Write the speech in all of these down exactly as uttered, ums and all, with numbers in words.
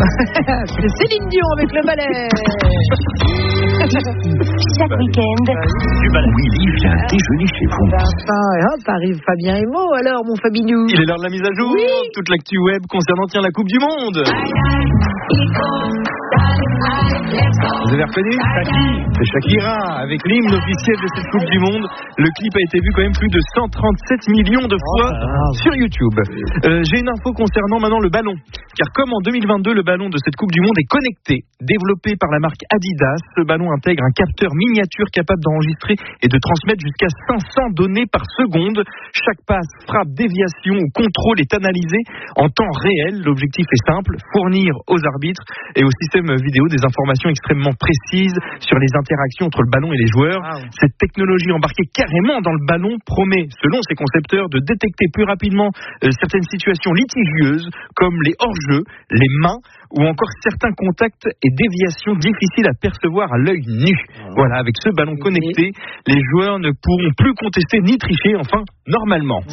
C'est Céline Dion avec le balai. Chaque week-end, Du balai. Willy vient déjeuner chez vous. Et hop, arrive Fabien Emo. Alors, mon Fabinou. Il est l'heure de la mise à jour. Oui. Toute l'actu web concernant tiens, la Coupe du Monde. Vous avez reconnu C'est Shakira avec l'hymne officiel de cette Coupe du Monde. Le clip a été vu quand même plus de cent trente-sept millions de fois Oh, sur YouTube. Euh, j'ai une info concernant maintenant le ballon. Car comme en deux mille vingt-deux, le ballon de cette Coupe du Monde est connecté. Développé par la marque Adidas, ce ballon intègre un capteur miniature capable d'enregistrer et de transmettre jusqu'à cinq cents données par seconde. Chaque passe, frappe, déviation ou contrôle est analysé en temps réel. L'objectif est simple, fournir aux arbitres et au système vidéo des informations extrêmement précises sur les interactions entre le ballon et les joueurs. Wow. Cette technologie embarquée carrément dans le ballon promet, selon ses concepteurs, de détecter plus rapidement euh, certaines situations litigieuses comme les hors-jeux, les mains ou encore certains contacts et déviations difficiles à percevoir à l'œil nu. Voilà, avec ce ballon connecté, les joueurs ne pourront plus contester ni tricher, enfin, normalement.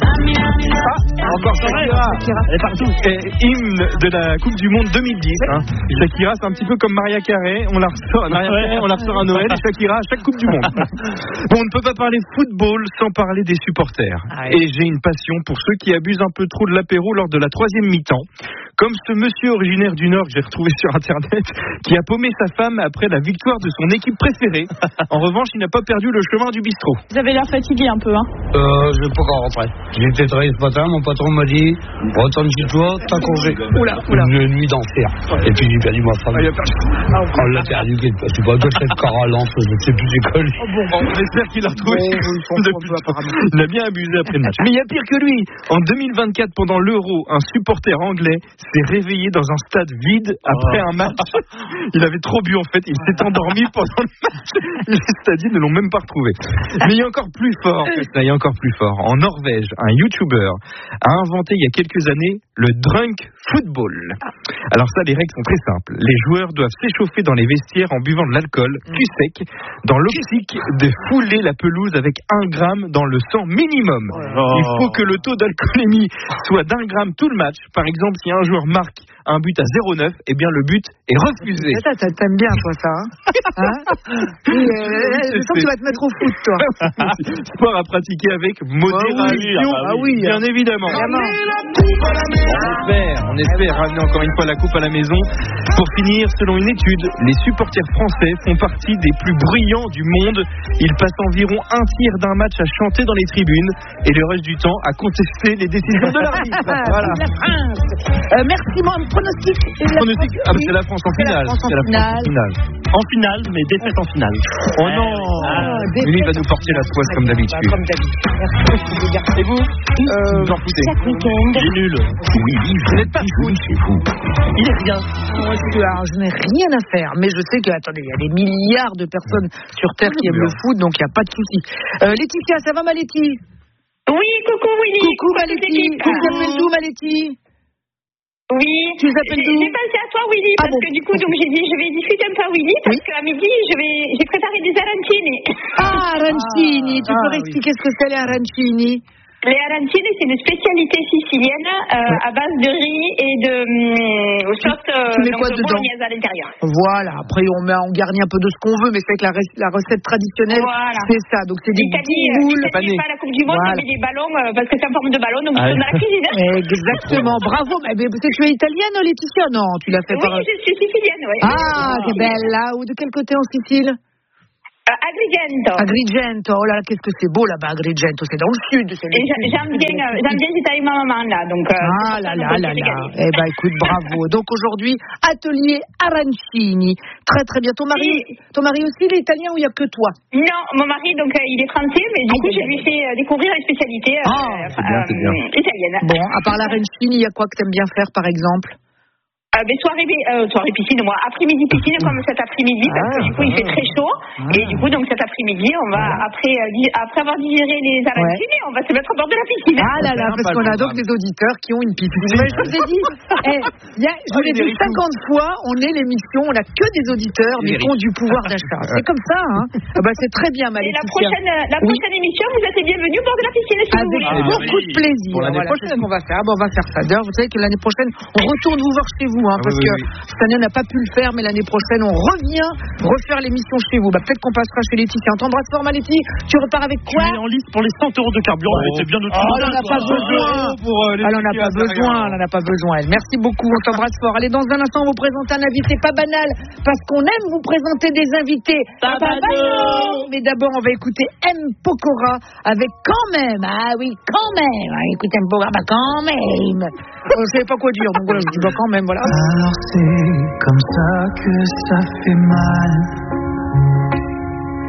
Ah, encore Shakira. Elle est partout. Et hymne de la Coupe du Monde deux mille dix. Hein. Shakira, c'est un petit peu comme Maria Carey. On la ressort, Maria Carey, on la ressort à Noël. Et Shakira à chaque Coupe du Monde. Bon, on ne peut pas parler football sans parler des supporters. Ah ouais. Et j'ai une passion pour ceux qui abusent un peu trop de l'apéro lors de la troisième mi-temps. Comme ce monsieur originaire du Nord que j'ai retrouvé sur Internet, qui a paumé sa femme après la victoire de son équipe préférée. En revanche, il n'a pas perdu le chemin du bistrot. vous avez l'air fatigué un peu, hein. Euh, je vais pas encore rentrer. J'ai été travailler ce matin, mon patron m'a dit retourne chez toi, t'as congé. Oula, oula. Une nuit d'enfer. Et puis j'ai perdu ma femme. Ah, il a perdu. On l'a perdu, je sais pas, peut-être cette car à Lens, je sais plus c'est quoi. Oh, bon, On espère qu'il a retrouvé. Bon, ils sont Depuis un peu le temps. apparemment. Il a bien abusé après le match. Mais il y a pire que lui. En deux mille vingt-quatre, pendant l'Euro, un supporter anglais s'est réveillé dans un stade vide après un match. Il avait trop bu en fait. Il s'est endormi pendant le match. Les stadiers ne l'ont même pas retrouvé. Mais il y a encore plus fort que ça. Il y a encore plus fort. En Norvège, un YouTuber a inventé il y a quelques années le drunk football. Alors ça, les règles sont très simples. Les joueurs doivent s'échauffer dans les vestiaires en buvant de l'alcool, cul sec, dans l'optique de fouler la pelouse avec un gramme dans le sang minimum. Il faut que le taux d'alcoolémie soit d'un gramme tout le match. Par exemple, si un joueur marque un but à zéro virgule neuf, eh bien le but est refusé. Ça, ça t'aimes bien, toi, ça. Hein, hein oui, euh, je sens que tu vas te mettre au foot, toi. Sport à pratiquer avec modération, ah oui, bien évidemment. Vraiment. On espère, on espère ramener encore une fois la coupe à la maison. Pour finir, selon une étude, les supporters français font partie des plus bruyants du monde. Ils passent environ un tiers d'un match à chanter dans les tribunes et le reste du temps à contester les décisions de l'arbitre. Voilà. La France. Euh, merci, mon pronostic. La Pronostic, ah, bah, c'est la France en C'est la finale. France en C'est la France en finale. finale. En finale, mais défaite en finale. Oh non. Ah, Lui, il va nous porter la poisse comme d'habitude. Comme d'habitude. Merci, les gars. Et vous Euh, Vous en foutez. Chaque week-end, Il est nul. Willy vient déjeuner chez vous. Il est rien. Moi, je, alors, je n'ai rien à faire, mais je sais que, attendez, il y a des milliards de personnes sur Terre qui aiment le foot, donc il n'y a pas de souci. Euh, Laetitia, ça va, ma Laeti? Oui, coucou Willy. Coucou, ma Laeti. Tu t'appelles d'où, ma Laeti? Oui. Tu t'appelles d'où? J'ai pensé à toi Willy, Ah parce bon. que du coup, donc j'ai dit je vais discuter un peu à Willy, parce Oui. qu'à midi, je vais, j'ai préparé des arancini. Ah, arancini. Tu peux expliquer ce que c'est, les arancini? Les arancini, c'est une spécialité sicilienne euh, Ouais. à base de riz et de euh, sauce euh, tu mets donc quoi de dedans? bolognaise à l'intérieur. Voilà, après on, met, on garnit un peu de ce qu'on veut, mais c'est que la, rec- la recette traditionnelle, Voilà. c'est ça. Donc c'est des L'Italie, euh, boules. l'Italie n'est pas à la Coupe du Monde, Voilà. mais des ballons, euh, parce que c'est en forme de ballon, donc Ah, ils sont dans la cuisine. Exactement, bravo. Mais, mais c'est que tu es italienne, Laetitia? Non, tu l'as fait Oui, par... je suis sicilienne, oui. Ah, che bella. Ou de quel côté en Sicile? Euh, Agrigento. Agrigento. Oh là là, qu'est-ce que c'est beau là-bas, Agrigento. C'est dans le sud. C'est le Et j'a- sud. j'aime bien, euh, j'aime bien, j'étais avec ma maman là, donc. Euh, Ah c'est là pour là ça, donc, là on s'est là. régalé. Eh ben écoute, bravo. Donc aujourd'hui, atelier arancini. Très très bien. Ton mari, Oui. ton mari aussi, il est italien ou il n'y a que toi? Non, mon mari, donc euh, il est français, mais du Aïe, coup, aïe, je lui ai fait euh, découvrir une spécialité euh, Ah, c'est bien, c'est bien. euh, italienne. Bon, à part l'arancini, il y a quoi que t'aimes bien faire par exemple? Euh, mais soirée, euh, soirée piscine, moi, après-midi piscine, comme cet après-midi, parce que du coup, il fait très chaud. Et du coup, donc cet après-midi, on va, après, euh, di- après avoir digéré les arancini, on va se mettre au bord de la piscine. Ah là là, parce qu'on a donc des auditeurs qui ont une piscine. Mais je vous ai dit, eh, y a, je vous l'ai dit cinquante fois, on est l'émission, on n'a que des auditeurs, mais qui ont du pouvoir d'achat. C'est comme ça, hein. Ah bah, c'est très bien, Et la Maléficia. prochaine, la Oui. prochaine émission, vous êtes les bienvenus au bord de la piscine, si vous Avec voulez. beaucoup de plaisir. Pour l'année Voilà, c'est ce qu'on va faire. Bon, on va faire ça. D'ailleurs, vous savez que l'année prochaine, on retourne vous voir chez vous. vous, hein, ah, parce oui, que oui. cette année on n'a pas pu le faire, mais l'année prochaine on revient refaire l'émission chez vous. Bah, peut-être qu'on passera chez Laetitia. On t'embrasse fort, ma Laetitia. Tu repars avec quoi? Tu es en liste pour les cent euros de carburant. Oh. Elle était bien au-dessus. Oh, de elle ça, n'en a pas toi. besoin. Pour, euh, les Elle n'en a petits pas besoin. Elle n'en a pas besoin. Elle. Merci beaucoup. On t'embrasse fort. Allez, dans un instant, on vous présente un invité pas banal, parce qu'on aime vous présenter des invités Pas banal. Mais d'abord, on va écouter M. Pokora avec Quand même. Ah oui, quand même. Ah, écoute M. Pokora, bah quand même. On ne savait pas quoi dire, donc voilà, je dis bah quand même, voilà. Alors c'est comme ça que ça fait mal.